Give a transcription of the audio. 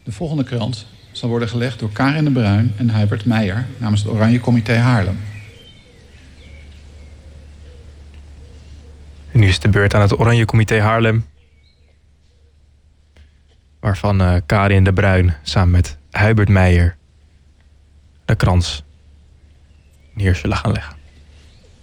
De volgende krans zal worden gelegd door Karin de Bruin en Hubert Meijer namens het Oranje Comité Haarlem. En nu is de beurt aan het Oranje Comité Haarlem, waarvan Karin de Bruin samen met Hubert Meijer de krans neer zullen gaan leggen.